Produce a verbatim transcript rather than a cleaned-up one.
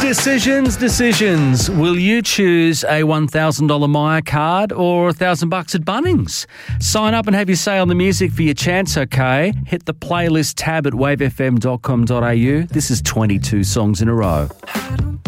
Decisions, decisions. Will you choose a one thousand dollars Myer card or one thousand bucks at Bunnings? Sign up and have your say on the music for your chance, okay? Hit the playlist tab at wave f m dot com dot a u. This is twenty-two songs in a row.